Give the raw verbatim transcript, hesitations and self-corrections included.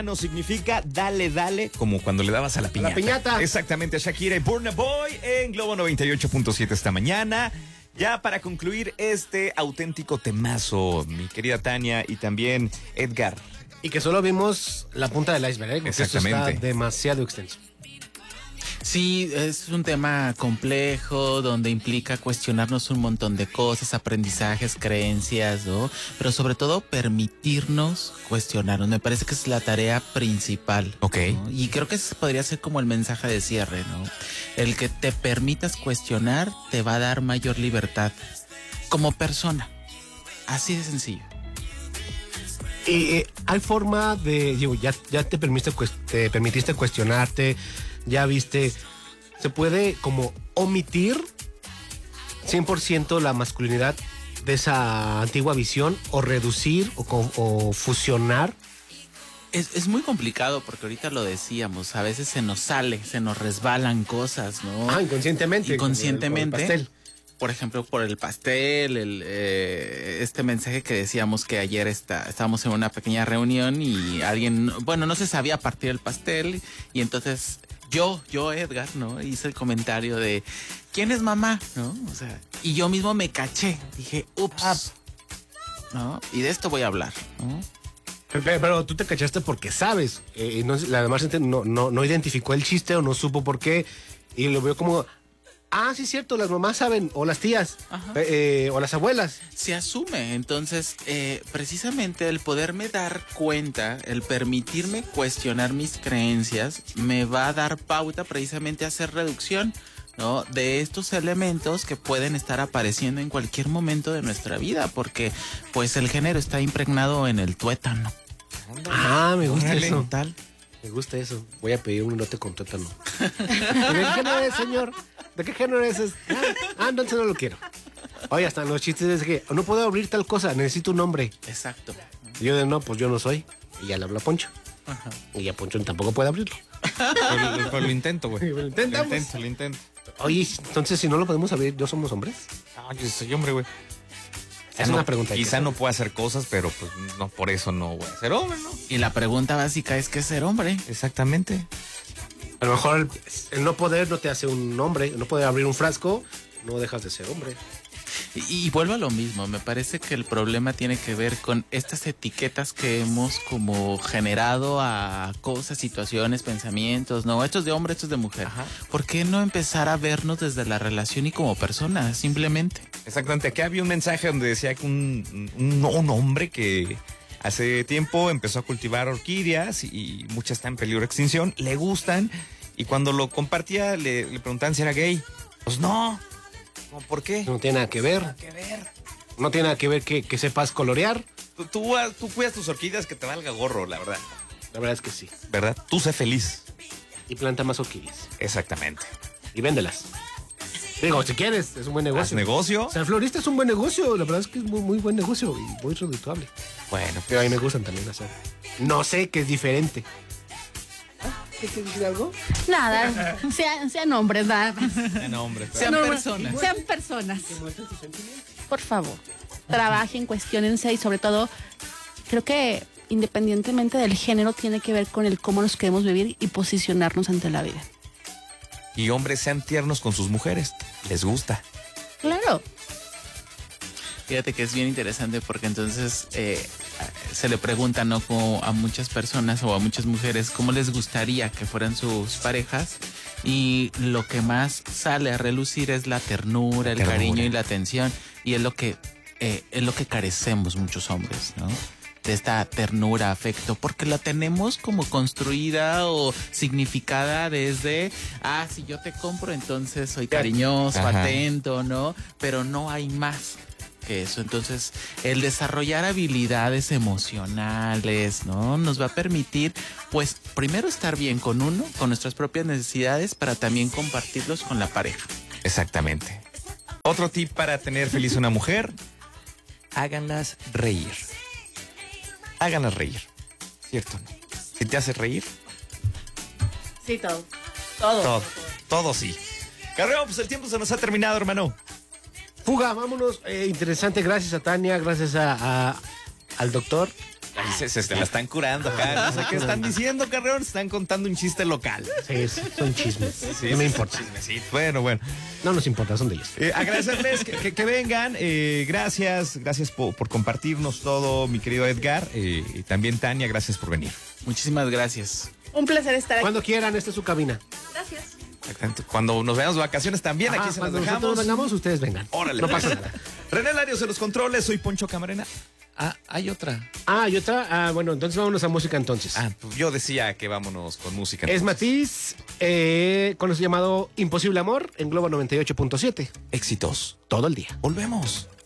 No significa dale, dale, como cuando le dabas a la piñata. La piñata. Exactamente, a Shakira y Burna Boy en Globo noventa y ocho punto siete esta mañana. Ya para concluir este auténtico temazo, mi querida Tania y también Edgar. Y que solo vimos la punta del iceberg, ¿eh? Porque Exactamente. esto está demasiado extenso. Sí, es un tema complejo donde implica cuestionarnos un montón de cosas, aprendizajes, creencias, ¿no? Pero sobre todo permitirnos cuestionarnos. Me parece que es la tarea principal. Ok. ¿no? Y creo que ese podría ser como el mensaje de cierre, ¿no? El que te permitas cuestionar te va a dar mayor libertad como persona. Así de sencillo. Y eh, hay forma de, digo, ya, ya te, permitiste, te permitiste cuestionarte, ya viste, se puede como omitir cien por ciento la masculinidad de esa antigua visión o reducir o, o fusionar. Es, es muy complicado porque ahorita lo decíamos, a veces se nos sale, se nos resbalan cosas, ¿no? Ah, inconscientemente. Inconscientemente. Como el- como el pastel. Por ejemplo, por el pastel, el, eh, este mensaje que decíamos que ayer está, estábamos en una pequeña reunión y alguien, bueno, no se sabía partir el pastel y entonces yo, yo Edgar, ¿no? Hice el comentario de, ¿quién es mamá? ¿No? O sea, y yo mismo me caché, dije, ups, ¿no? Y de esto voy a hablar, ¿no? Pero, pero tú te cachaste porque sabes. Eh, no, la demás gente no, no, no identificó el chiste o no supo por qué. Y lo veo como, ah, sí es cierto, las mamás saben, o las tías, eh, o las abuelas. Se asume, entonces eh, precisamente el poderme dar cuenta, el permitirme cuestionar mis creencias, me va a dar pauta precisamente a hacer reducción, ¿no? De estos elementos que pueden estar apareciendo en cualquier momento de nuestra vida, porque pues el género está impregnado en el tuétano. Ah, me gusta Órale. eso. Tal. Me gusta eso. Voy a pedir un lote con tuétano. ¿De qué género es, señor? ¿De qué género es? Ah, ah, entonces no lo quiero. Oye, hasta los chistes de que no puedo abrir tal cosa, necesito un nombre. Exacto. Y yo de no, pues yo no soy. Y ya le hablo a Poncho. Ajá. Y ya Poncho tampoco puede abrirlo. Pues, pues lo intento, güey. Lo intentamos. Lo intento, lo intento. Oye, entonces si no lo podemos abrir, ¿yo somos hombres? Ay, yo soy hombre, güey. Es no, una pregunta. Quizá no pueda hacer cosas, pero pues no, por eso no voy a ser hombre, ¿no? Y la pregunta básica es, ¿qué es ser hombre? Exactamente. A lo mejor el, el no poder no te hace un hombre. No poder abrir un frasco, no dejas de ser hombre. Y, y vuelvo a lo mismo, me parece que el problema tiene que ver con estas etiquetas que hemos como generado a cosas, situaciones, pensamientos, ¿no? Estos de hombre, estos de mujer. Ajá. ¿Por qué no empezar a vernos desde la relación y como personas, simplemente? Exactamente. Aquí había un mensaje donde decía que un, un, un hombre que hace tiempo empezó a cultivar orquídeas y muchas están en peligro de extinción, le gustan, y cuando lo compartía le, le preguntaban si era gay. Pues no. ¿Por qué? No tiene nada que ver. Nada que ver. No tiene nada que ver que, que sepas colorear. Tú, tú, tú cuidas tus orquídeas, que te valga gorro, la verdad. La verdad es que sí. ¿Verdad? Tú sé feliz. Y planta más orquídeas. Exactamente. Y véndelas. Digo, si quieres, es un buen ¿Haz negocio. negocio? O sea, el florista es un buen negocio. La verdad es que es muy, muy buen negocio y muy redituable. Bueno, Pero a mí me gustan también hacer. No sé que es diferente. ¿Quieres decir algo? Nada, sean, sean hombres, nada más. no, hombre. Sean No, personas. Sean personas. Por favor, trabajen, cuestionense y sobre todo, creo que independientemente del género tiene que ver con el cómo nos queremos vivir y posicionarnos ante la vida. Y hombres sean tiernos con sus mujeres. Les gusta. Claro. Fíjate que es bien interesante porque entonces eh, se le pregunta, ¿no? Como a muchas personas o a muchas mujeres cómo les gustaría que fueran sus parejas, y lo que más sale a relucir es la ternura, el Ternura. cariño y la atención, y es lo que eh, es lo que carecemos muchos hombres, ¿no? De esta ternura, afecto, porque la tenemos como construida o significada desde, ah, si yo te compro, entonces soy cariñoso, Ajá. atento, ¿no? Pero no hay más que eso. Entonces, el desarrollar habilidades emocionales, ¿no? Nos va a permitir, pues, primero estar bien con uno, con nuestras propias necesidades, para también compartirlos con la pareja. Exactamente. Otro tip para tener feliz una mujer: háganlas reír. Háganlas reír. ¿Cierto? Si te hace reír, Sí, todo. Todo. todo, todo sí. Carreo, pues el tiempo se nos ha terminado, hermano. Fuga, vámonos. Eh, interesante, gracias a Tania, gracias a, a- al doctor. Ahí se, se, se la están curando acá. No sé qué están diciendo, Carreón. Están contando un chiste local. Sí, son chismes. Sí, no me sí, importa. Chismecito. Bueno, bueno. No nos importa, son de ellos. Eh, agradecerles que, que, que vengan. Eh, gracias, gracias por, por compartirnos todo, mi querido Edgar. Eh, y también Tania, gracias por venir. Muchísimas gracias. Un placer estar aquí. Cuando quieran, esta es su cabina. Gracias. Exactamente. Cuando nos veamos de vacaciones también, Ajá, aquí se las cuando dejamos. nosotros vengamos, ustedes vengan. Órale. No pasa nada. René Larios de los controles, soy Poncho Camarena. Ah, hay otra. Ah, y otra. Ah, bueno, entonces vámonos a música entonces. Ah, pues yo decía que vámonos con música. Es entonces. Matiz, eh, con su llamado Imposible Amor en Globo noventa y ocho punto siete. Éxitos. Todo el día. Volvemos.